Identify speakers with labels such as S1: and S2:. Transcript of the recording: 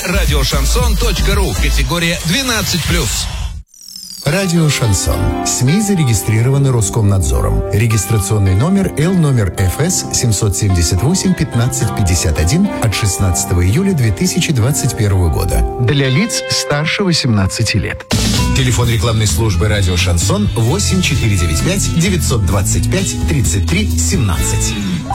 S1: радиошансон.ру. Категория 12+.
S2: Радио «Шансон». СМИ зарегистрированы Роскомнадзором. Регистрационный номер Л ФС 778-1551 от 16 июля 2021 года. Для лиц старше 18 лет. Телефон рекламной службы «Радио Шансон» 8495 925 33 17.